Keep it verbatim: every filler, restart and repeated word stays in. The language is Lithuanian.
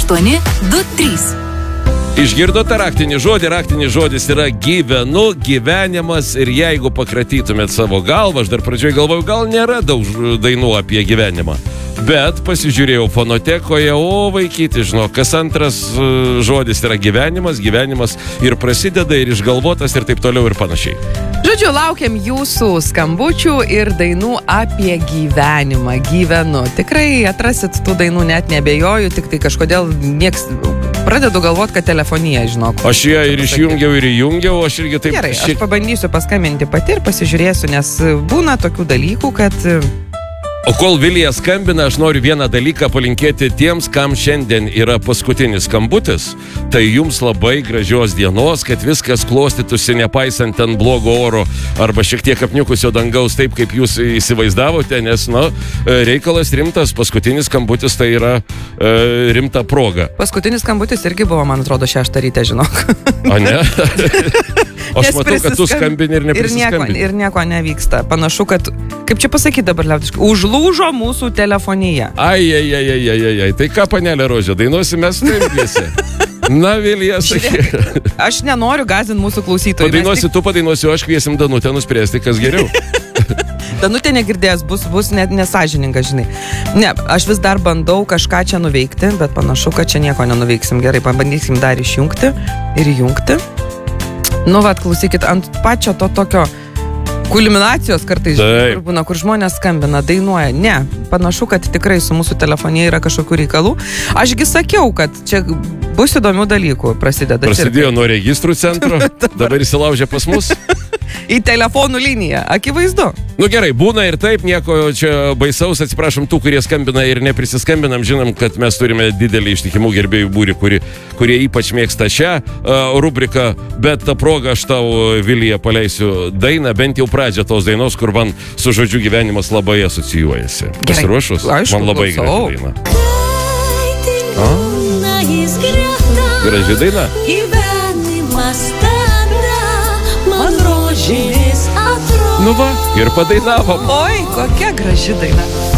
aštuoni du trys. Išgirdote raktinį žodį, raktinis žodis yra gyvenu, gyvenimas ir jeigu pakratytumėt savo galvą, aš dar pradžioje galvoju, gal nėra daug dainų apie gyvenimą. Bet pasižiūrėjau fonotekoje, o vaikyti, žinau, kas antras žodis yra gyvenimas, gyvenimas ir prasideda, ir išgalvotas, ir taip toliau, ir panašiai. Žodžiu, laukiam jūsų skambučių ir dainų apie gyvenimą, gyvenu. Tikrai atrasit tų dainų, net nebejoju, tik tai kažkodėl nieks... Pradedu galvoti, kad telefonija, žinok. Aš ją ir išjungiau, ir įjungiau, aš irgi taip... Gerai, aš pabandysiu paskambinti pati ir pasižiūrėsiu, nes būna tokių dalykų, kad... O kol Vilija skambina, aš noriu vieną dalyką palinkėti tiems, kam šiandien yra paskutinis skambutis. Tai jums labai gražios dienos, kad viskas klostytųsi nepaisant ten blogo oro arba šiek tiek apniukusio dangaus taip, kaip jūs įsivaizdavote, nes, na, reikalas rimtas, paskutinis skambutis tai yra e, rimta proga. Paskutinis skambutis irgi buvo, man atrodo, šeštą rytę, žinok. O ne? Aš matau, kad tu skambini ir neprisiskambini. Ir nieko, ir nieko nevyksta. Panašu, kad, kaip čia pasakyti dabar liaudiškai, užlūžo mūsų telefonija. Ai, ai, ai, ai, ai, ai, ai. Tai ką, panelė Rožė, dainuosi mes taimgiesi. Na, Vilija, sakyk. Aš nenoriu gąsdinti mūsų klausytojų. Padainuosi, tik... tu padainuosi, o aš kviesim Danutę nuspręsti, kas geriau. Danutė negirdės, bus, bus net nesažininga, žinai. Ne, aš vis dar bandau kažką čia nuveikti, bet panašu, kad čia nieko nenuveiksim. Gerai, pabandysim dar išjungti ir įjungti. Nu, vat, klausykit, ant pačio to tokio kulminacijos kartais, kur būna, kur žmonės skambina, dainuoja. Ne, panašu, kad tikrai su mūsų telefonija yra kažkokių reikalų. Ašgi sakiau, kad čia bus įdomių dalykų prasideda. Prasidėjo cirkai. Nuo registrų centro, dabar įsilaužė pas mus. Į telefonų liniją, akivaizdu. Nu gerai, būna ir taip, nieko čia baisaus, atsiprašom tų, kurie skambina ir neprisiskambinam, žinom, kad mes turime didelį ištikimų gerbėjų būrį, kuri, kurie ypač mėgsta šią uh, rubriką, bet tą progą aš tau, Vilija, paleisiu dainą, bent jau pradžią tos dainos, kur man su žodžiu gyvenimas labai asocijuojasi. Pasiruošus? Aišku, man labai graži daina. A? Graži daina? Gyvenimas tada man rožinis atrodo. Nu va, ir padainavom. Oi, kokia graži daina.